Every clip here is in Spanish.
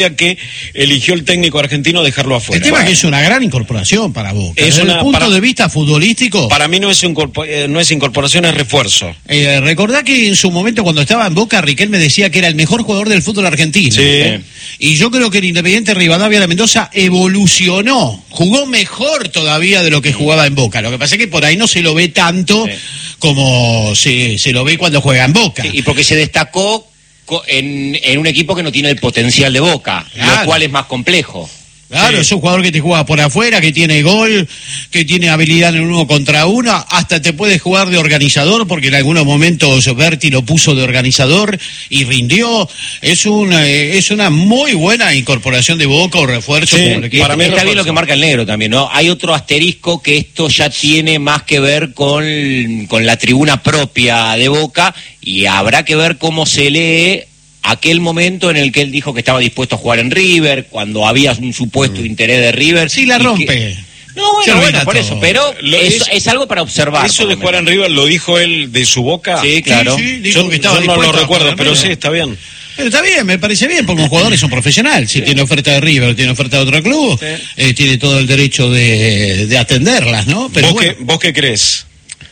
que eligió el técnico argentino dejarlo afuera. El tema es que es una gran incorporación para Boca. Desde el punto de vista futbolístico. Para mí no es incorporación, es refuerzo. Recordá que en su momento cuando estaba en Boca, Riquelme decía que era el mejor jugador del fútbol argentino. Sí. Y yo creo que el Independiente Rivadavia de Mendoza evolucionó, jugó mejor todavía de lo que jugaba en Boca. Lo que pasa es que por ahí no se lo ve tanto como se lo ve cuando juega en Boca. Sí, y porque se destacó en un equipo que no tiene el potencial de Boca, lo cual es más complejo. Claro, es un jugador que te juega por afuera, que tiene gol, que tiene habilidad en 1 contra 1, hasta te puede jugar de organizador, porque en algunos momentos Berti lo puso de organizador y rindió. Es una muy buena incorporación de Boca o refuerzo. Para mí está bien lo que marca el negro también, ¿no? Hay otro asterisco que esto ya tiene más que ver con la tribuna propia de Boca, y habrá que ver cómo se lee aquel momento en el que él dijo que estaba dispuesto a jugar en River, cuando había un supuesto interés de River. Sí, la rompe. Bueno, por eso, pero es algo para observar. Eso de jugar en River lo dijo él de su boca. Sí, claro. Sí, dijo que estaba yo no lo recuerdo, pero River. sí, está bien. Pero está bien, me parece bien, porque un jugador es un profesional. Si tiene oferta de River, tiene oferta de otro club, tiene todo el derecho de atenderlas, ¿no? Pero ¿Vos qué crees?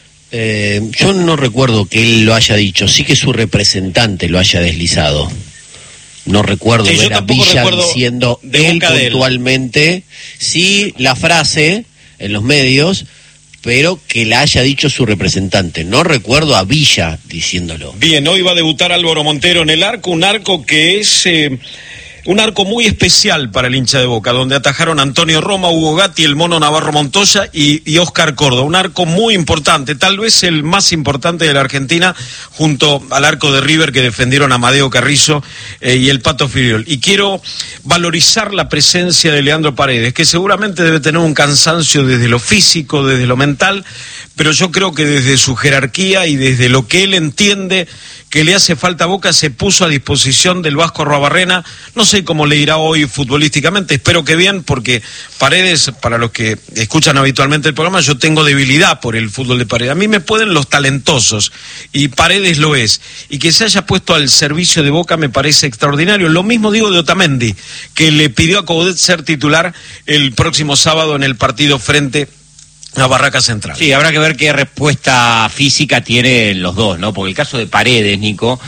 Yo no recuerdo que él lo haya dicho, sí que su representante lo haya deslizado. No recuerdo ver a Villa diciendo él puntualmente, sí, la frase en los medios, pero que la haya dicho su representante. No recuerdo a Villa diciéndolo. Bien, hoy va a debutar Álvaro Montero en el arco, un arco que es un arco muy especial para el hincha de Boca, donde atajaron Antonio Roma, Hugo Gatti, el Mono Navarro Montoya y Oscar Córdoba. Un arco muy importante, tal vez el más importante de la Argentina, junto al arco de River que defendieron a Amadeo Carrizo y el Pato Filiol. Y quiero valorizar la presencia de Leandro Paredes, que seguramente debe tener un cansancio desde lo físico, desde lo mental, pero yo creo que desde su jerarquía y desde lo que él entiende que le hace falta a Boca, se puso a disposición del Vasco Arruabarrena. No sé cómo le irá hoy futbolísticamente, espero que bien, porque Paredes, para los que escuchan habitualmente el programa, yo tengo debilidad por el fútbol de Paredes. A mí me pueden los talentosos, y Paredes lo es. Y que se haya puesto al servicio de Boca me parece extraordinario. Lo mismo digo de Otamendi, que le pidió a Coudet ser titular el próximo sábado en el partido frente a Barraca Central. Sí, habrá que ver qué respuesta física tienen los dos, ¿no? Porque el caso de Paredes, Nico,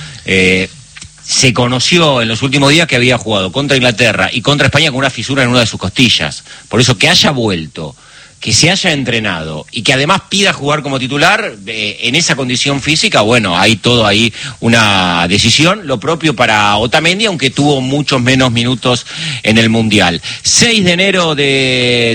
se conoció en los últimos días que había jugado contra Inglaterra y contra España con una fisura en una de sus costillas. Por eso que haya vuelto, que se haya entrenado y que además pida jugar como titular en esa condición física, bueno, hay todo ahí una decisión. Lo propio para Otamendi, aunque tuvo muchos menos minutos en el Mundial. 6 de enero de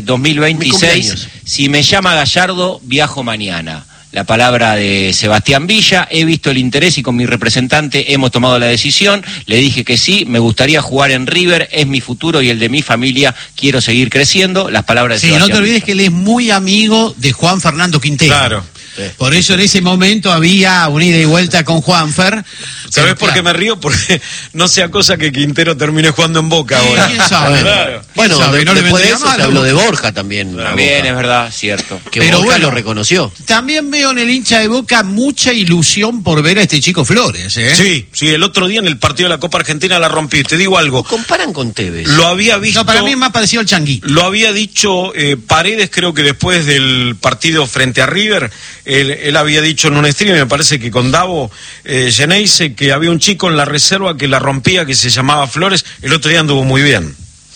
2026, si me llama Gallardo, viajo mañana. La palabra de Sebastián Villa, he visto el interés y con mi representante hemos tomado la decisión, le dije que sí, me gustaría jugar en River, es mi futuro y el de mi familia, quiero seguir creciendo. Las palabras de Sebastián no te olvides Villa. que él es muy amigo de Juan Fernando Quintero. Claro. Por eso en ese momento había una ida y vuelta con Juanfer. ¿Sabés por qué me río? Porque no sea cosa que Quintero termine jugando en Boca ahora. ¿Quién sabe? Claro. Bueno, ¿Quién sabe? No después de le eso se habló de Borja también. También es verdad, cierto. Que Pero Borja bueno, lo reconoció. También veo en el hincha de Boca mucha ilusión por ver a este chico Flores, ¿eh? Sí, el otro día en el partido de la Copa Argentina la rompí. Te digo algo. Comparan con Tevez. Lo había visto. No, para mí es más parecido al Changuito. Lo había dicho Paredes, creo que después del partido frente a River, él había dicho en un stream, me parece que con Davo Geneise, que había un chico en la reserva que la rompía, que se llamaba Flores. El otro día anduvo muy bien.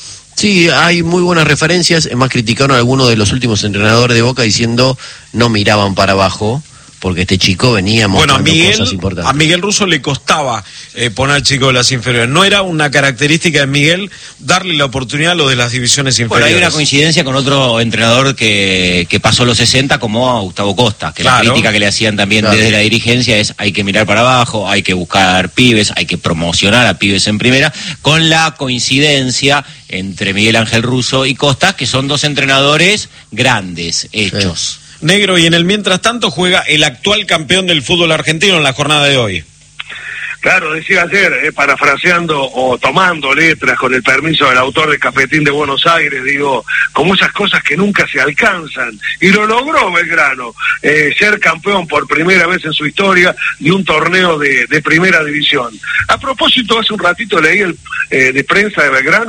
Sí, hay muy buenas referencias. Es más, criticaron a algunos de los últimos entrenadores de Boca diciendo no miraban para abajo, porque este chico venía mostrando cosas importantes. A Miguel Russo le costaba poner al chico de las inferiores. No era una característica de Miguel darle la oportunidad a los de las divisiones inferiores. Bueno, hay una coincidencia con otro entrenador que pasó los 60 como a Gustavo Costa, que la crítica que le hacían también desde la dirigencia es hay que mirar para abajo, hay que buscar pibes, hay que promocionar a pibes en primera, con la coincidencia entre Miguel Ángel Russo y Costa, que son dos entrenadores grandes, hechos. Sí. Negro, y en el mientras tanto juega el actual campeón del fútbol argentino en la jornada de hoy. Claro, decía ayer, parafraseando o tomando letras con el permiso del autor de Cafetín de Buenos Aires, digo, como esas cosas que nunca se alcanzan. Y lo logró Belgrano, ser campeón por primera vez en su historia de un torneo de primera división. A propósito, hace un ratito leí el de prensa de Belgrano,